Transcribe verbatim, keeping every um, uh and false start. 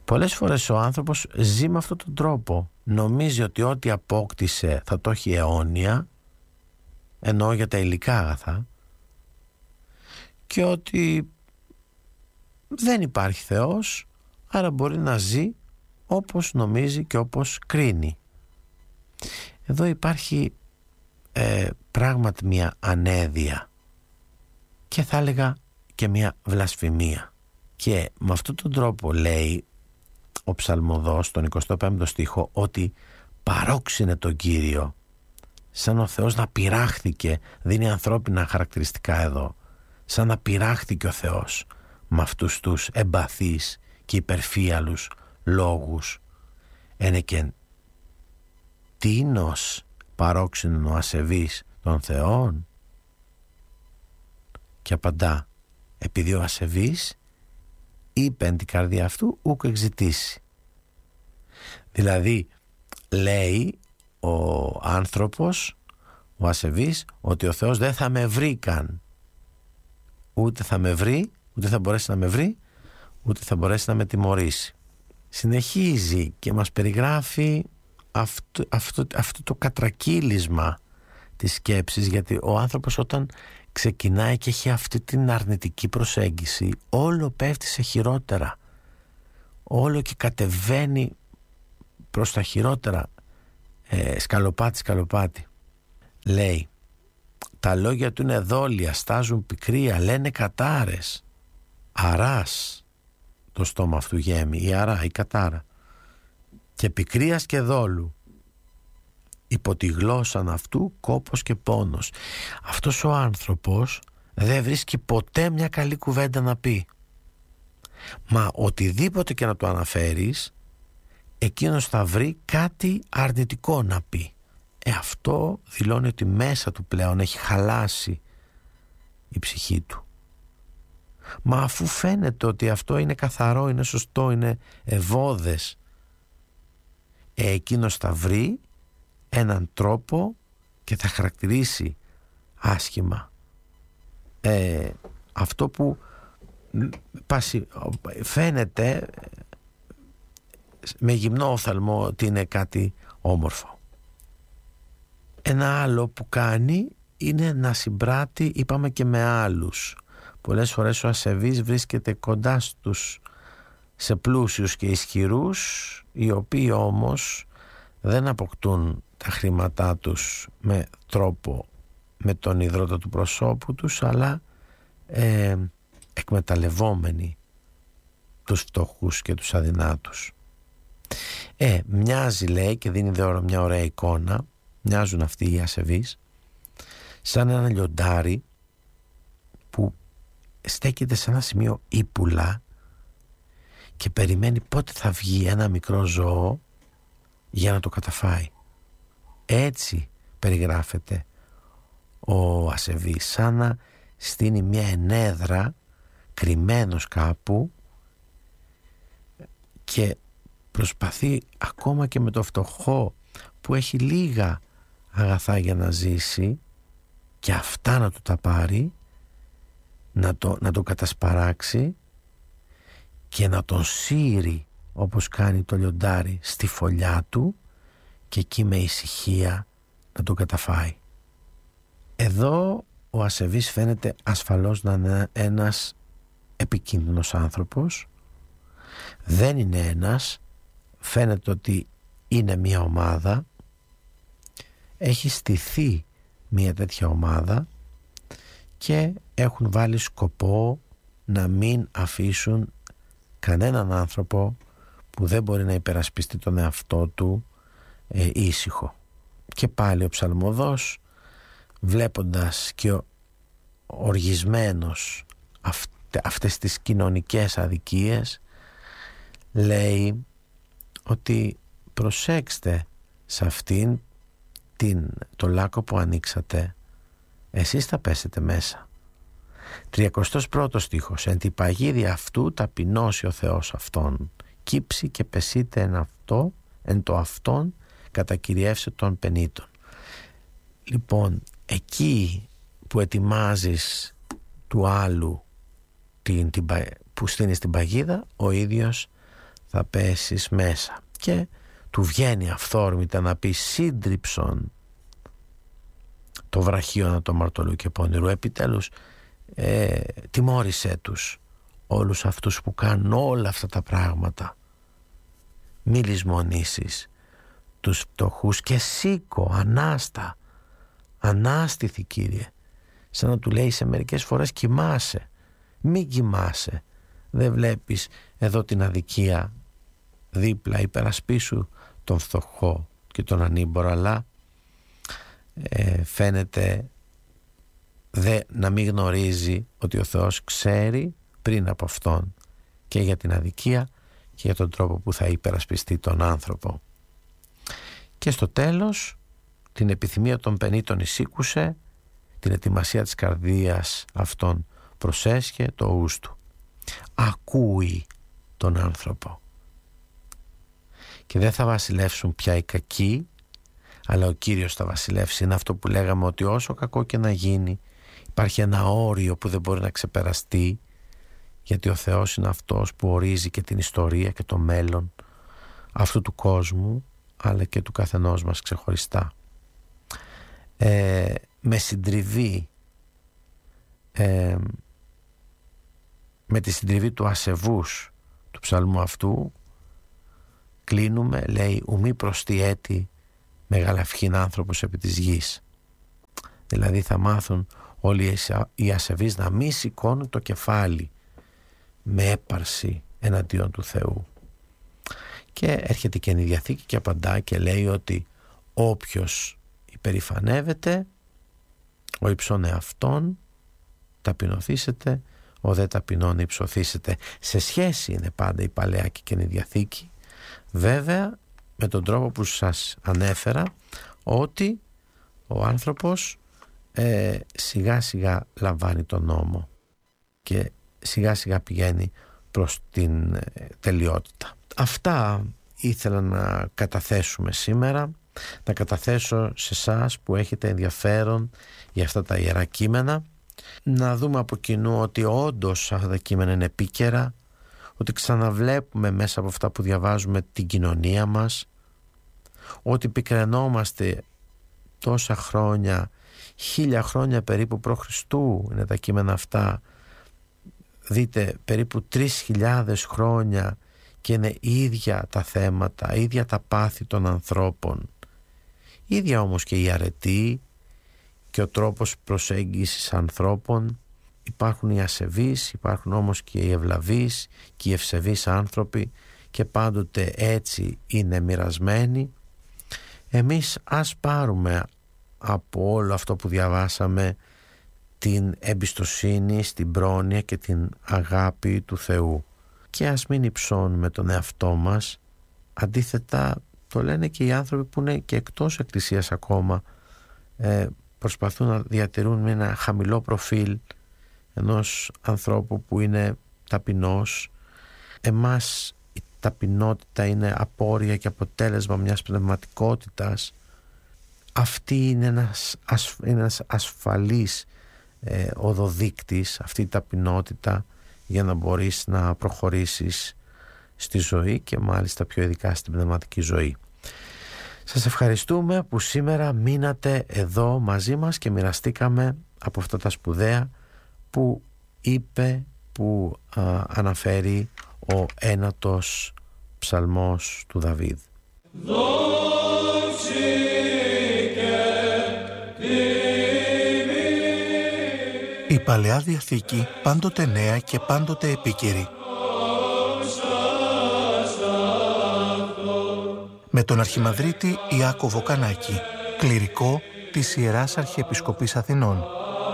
Πολλές φορές ο άνθρωπος ζει με αυτόν τον τρόπο. Νομίζει ότι ό,τι απόκτησε θα το έχει αιώνια, εννοώ για τα υλικά αγαθά, και ότι δεν υπάρχει Θεός, άρα μπορεί να ζει όπως νομίζει και όπως κρίνει. Εδώ υπάρχει ε, πράγματι μια ανέδεια και θα έλεγα και μια βλασφημία. Και με αυτόν τον τρόπο λέει ο ψαλμοδός στον εικοστό πέμπτο στίχο ότι παρόξυνε τον Κύριο, σαν ο Θεός να πειράχθηκε, δίνει ανθρώπινα χαρακτηριστικά εδώ, σαν να πειράχθηκε ο Θεός με αυτούς τους εμπαθείς και υπερφύαλους λόγους. Ένεκεν τίνος παρόξυνον ο ασεβής των Θεών, και απαντά, επειδή ο ασεβής είπε εν την καρδία αυτού ούκ εξητήσει. Δηλαδή λέει ο άνθρωπος, ο ασεβής, ότι ο Θεός δεν θα με βρει καν, ούτε θα με βρει, ούτε θα μπορέσει να με βρει, ούτε θα μπορέσει να με τιμωρήσει. Συνεχίζει και μας περιγράφει αυτό, αυτό, αυτό το κατρακύλισμα της σκέψης, γιατί ο άνθρωπος όταν ξεκινάει και έχει αυτή την αρνητική προσέγγιση, όλο πέφτει σε χειρότερα, όλο και κατεβαίνει προς τα χειρότερα, ε, σκαλοπάτι σκαλοπάτι. Λέει, τα λόγια του είναι δόλια, στάζουν πικρία, λένε κατάρες, αράς το στόμα αυτού γέμει, η αρά, η κατάρα, και πικρίας και δόλου, υπό τη γλώσσαν αυτού κόπος και πόνος. Αυτός ο άνθρωπος δεν βρίσκει ποτέ μια καλή κουβέντα να πει, μα οτιδήποτε και να του αναφέρεις, εκείνος θα βρει κάτι αρνητικό να πει. Ε, αυτό δηλώνει ότι μέσα του πλέον έχει χαλάσει η ψυχή του. Μα αφού φαίνεται ότι αυτό είναι καθαρό, είναι σωστό, είναι ευώδες, ε, εκείνος θα βρει έναν τρόπο και θα χαρακτηρίσει άσχημα ε, αυτό που πάση, φαίνεται με γυμνό οφθαλμό ότι είναι κάτι όμορφο. Ένα άλλο που κάνει είναι να συμπράττει, είπαμε, και με άλλους. Πολλές φορές ο ασεβής βρίσκεται κοντά στους, σε πλούσιους και ισχυρούς, οι οποίοι όμως δεν αποκτούν τα χρήματά τους με τρόπο, με τον ιδρώτα του προσώπου τους, αλλά ε, εκμεταλλευόμενοι τους φτωχούς και τους αδυνάτους. Ε, μοιάζει, λέει, και δίνει δε μια ωραία εικόνα, μοιάζουν αυτοί οι ασεβείς σαν ένα λιοντάρι που στέκεται σε ένα σημείο ύπουλα και περιμένει πότε θα βγει ένα μικρό ζώο για να το καταφάει. Έτσι περιγράφεται ο ασεβής, σαν να στείνει μια ενέδρα κρυμμένος κάπου και προσπαθεί ακόμα και με το φτωχό που έχει λίγα αγαθά για να ζήσει και αυτά να του τα πάρει, να το, να το κατασπαράξει και να τον σύρει όπως κάνει το λιοντάρι στη φωλιά του και εκεί με ησυχία να τον καταφάει. Εδώ ο ασεβής φαίνεται ασφαλώς να είναι ένας επικίνδυνος άνθρωπος. Δεν είναι ένας, φαίνεται ότι είναι μια ομάδα, έχει στηθεί μια τέτοια ομάδα και έχουν βάλει σκοπό να μην αφήσουν κανέναν άνθρωπο που δεν μπορεί να υπερασπιστεί τον εαυτό του ε, ήσυχο. Και πάλι ο ψαλμοδός, βλέποντας και οργισμένος αυτε, αυτές τις κοινωνικές αδικίες, λέει ότι προσέξτε σε αυτήν την, το λάκκο που ανοίξατε, εσείς θα πέσετε μέσα. Τριακοστός πρώτος στίχος, εν τη παγίδι αυτού ταπεινώσει ο Θεός αυτόν, κύψει και πεσείτε εν αυτό, εν το αυτόν κατακυριεύσε των πενήτων. Λοιπόν, εκεί που ετοιμάζεις του άλλου την, την, που στείνεις την παγίδα, ο ίδιος θα πέσεις μέσα. Και του βγαίνει αυθόρμητα να πει σύντριψον το βραχίωνα το μαρτωλού και πονηρού. Επιτέλους ε, τιμώρησέ τους όλους αυτούς που κάνουν όλα αυτά τα πράγματα. Μη λησμονήσεις τους φτωχούς και σήκω, ανάστα, ανάστηθη Κύριε. Σαν να του λέει σε μερικές φορές κοιμάσαι, μη κοιμάσαι. Δεν βλέπεις εδώ την αδικία δίπλα, υπερασπίσου τον φτωχό και τον ανήμπορο, αλλά ε, φαίνεται δε να μην γνωρίζει ότι ο Θεός ξέρει πριν από αυτόν και για την αδικία και για τον τρόπο που θα υπερασπιστεί τον άνθρωπο. Και στο τέλος την επιθυμία των πενήτων εισήκουσε, την ετοιμασία της καρδίας αυτών προσέσχε το ους του. Ακούει τον άνθρωπο. Και δεν θα βασιλεύσουν πια οι κακοί, αλλά ο Κύριος θα βασιλεύσει. Είναι αυτό που λέγαμε, ότι όσο κακό και να γίνει υπάρχει ένα όριο που δεν μπορεί να ξεπεραστεί, γιατί ο Θεός είναι αυτός που ορίζει και την ιστορία και το μέλλον αυτού του κόσμου, αλλά και του καθενός μας ξεχωριστά. Ε, με συντριβή, ε, με τη συντριβή του ασεβούς του ψαλμού αυτού, κλείνουμε, λέει, ουμή προστή έτη μεγαλαυχήν άνθρωπος επί της γης. Δηλαδή θα μάθουν όλοι οι ασεβείς να μη σηκώνουν το κεφάλι με έπαρση εναντίον του Θεού. Και έρχεται η Καινή Διαθήκη και απαντά και λέει ότι όποιος υπερηφανεύεται, ο υψών εαυτόν ταπεινωθήσετε, ο δε ταπεινών υψωθήσετε. Σε σχέση είναι πάντα η Παλαιά και η Καινή Διαθήκη, βέβαια με τον τρόπο που σας ανέφερα, ότι ο άνθρωπος ε, σιγά σιγά λαμβάνει τον νόμο και σιγά σιγά πηγαίνει προς την ε, τελειότητα. Αυτά ήθελα να καταθέσουμε σήμερα, να καταθέσω σε εσάς που έχετε ενδιαφέρον για αυτά τα ιερά κείμενα, να δούμε από κοινού ότι όντως αυτά τα κείμενα είναι επίκαιρα, ότι ξαναβλέπουμε μέσα από αυτά που διαβάζουμε την κοινωνία μας, ότι πικραινόμαστε τόσα χρόνια, χίλια χρόνια περίπου προ Χριστού είναι τα κείμενα αυτά, δείτε περίπου τρεις χιλιάδες χρόνια και είναι ίδια τα θέματα, ίδια τα πάθη των ανθρώπων, ίδια όμως και η αρετή και ο τρόπος προσέγγισης ανθρώπων. Υπάρχουν οι ασεβείς, υπάρχουν όμως και οι ευλαβείς και οι ευσεβείς άνθρωποι και πάντοτε έτσι είναι μοιρασμένοι. Εμείς ας πάρουμε από όλο αυτό που διαβάσαμε την εμπιστοσύνη στην πρόνοια και την αγάπη του Θεού και ας μην υψώνουμε τον εαυτό μας. Αντίθετα το λένε και οι άνθρωποι που είναι και εκτός εκκλησίας ακόμα, ε, προσπαθούν να διατηρούν με ένα χαμηλό προφίλ ενός ανθρώπου που είναι ταπεινός. Εμάς η ταπεινότητα είναι απόρρια και αποτέλεσμα μιας πνευματικότητας. Αυτή είναι ένας, ασφ, ένας ασφαλής ε, οδοδείκτης, αυτή η ταπεινότητα, για να μπορείς να προχωρήσεις στη ζωή και μάλιστα πιο ειδικά στην πνευματική ζωή. Σας ευχαριστούμε που σήμερα μείνατε εδώ μαζί μας και μοιραστήκαμε από αυτά τα σπουδαία που είπε, που α, αναφέρει ο ένατος ψαλμός του Δαβίδ. Η Παλαιά Διαθήκη πάντοτε νέα και πάντοτε επίκαιρη. Με τον Αρχιμανδρίτη Ιάκωβο Κανάκη, κληρικό της Ιεράς Αρχιεπισκοπής Αθηνών.